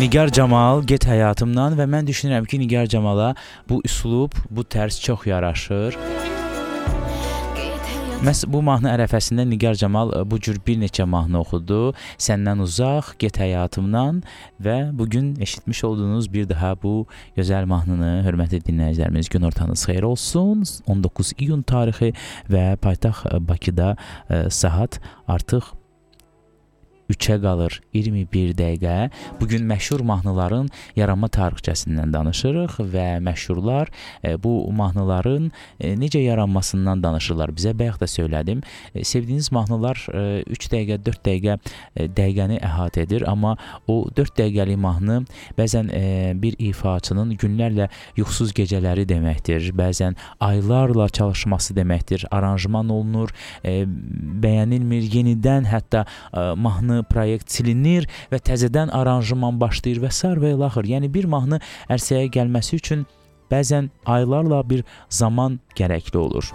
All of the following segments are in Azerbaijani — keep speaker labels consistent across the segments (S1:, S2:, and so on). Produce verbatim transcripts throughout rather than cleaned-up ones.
S1: Nigar Camal, Get Həyatımdan və mən düşünürəm ki, Nigar Camala bu üslub, bu tərz çox yaraşır. Məhz bu mahnı ərəfəsində Nigar Camal bu cür bir neçə mahnı oxudu. Səndən uzaq, Get Həyatımdan və bugün eşitmiş olduğunuz bir daha bu gözəl mahnını, hörmətli dinləyicilərimiz, gün ortanız xeyir olsun. on doqquz iyun tarixi və paytaxt Bakıda e, saat artıq üçə qalır iyirmi bir dəqiqə. Bugün məşhur mahnıların yaranma tarixçəsindən danışırıq və məşhurlar e, bu mahnıların e, necə yaranmasından danışırlar. Bizə bayaq da söylədim. E, sevdiyiniz mahnılar e, üç dəqiqə, dörd dəqiqə e, dəqiqəni əhatə edir, amma o dörd dəqiqəlik mahnı bəzən e, bir ifaçının günlərlə yuxusuz gecələri deməkdir. Bəzən aylarla çalışması deməkdir. Aranjman olunur, e, bəyənilmir, yenidən hətta e, mahnı proyekt silinir və təzədən aranjman başlayır və sar və ilaxır. Yəni bir mahnı ərsəyə gəlməsi üçün bəzən aylarla bir zaman gərəkli olur.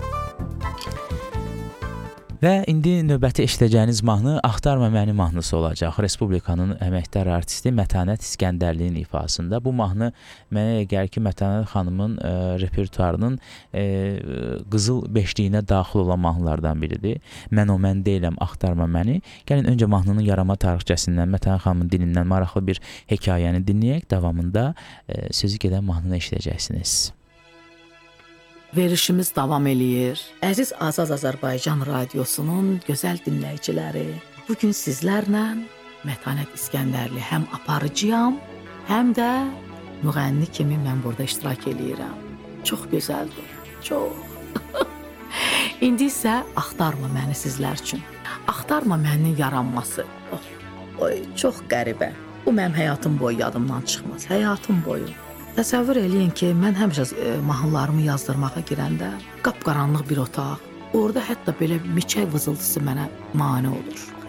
S1: Və indi növbəti eşidəcəyiniz mahnı Axtarma Məni mahnısı olacaq. Respublikanın əməkdar artisti Mətanət İskəndərliyin ifasında. Bu mahnı mənə gəlir ki, Mətanət xanımın e, repertuarının e, qızıl beşliyinə daxil olan mahnılardan biridir. Mən o mən deyiləm, Axtarma Məni. Gəlin öncə mahnının yaranma tarixçəsindən, Mətanət xanımın dilindən maraqlı bir hekayəni dinləyək. Davamında e, sözü gedən mahnını eşidəcəksiniz.
S2: Verişimiz davam eləyir. Əziz Azad Azərbaycan radiosunun gözəl dinləyiciləri, bugün sizlərlə Mətanət İskəndərli həm aparıcıyam, həm də müğənni kimi mən burada iştirak eləyirəm. Çox gözəldir, çox. İndi isə Axtarma Məni sizlər üçün. Axtarma Məni yaranması. Oh, oy, çox qəribə. Bu mənim həyatım boyu yadımdan çıxmaz. Həyatım boyu. Təsəvvür eləyin ki, mən həmişə e, mahnılarımı yazdırmağa girəndə qapqaranlıq bir otaq, orada hətta belə miçək vızıltısı mənə mane olur.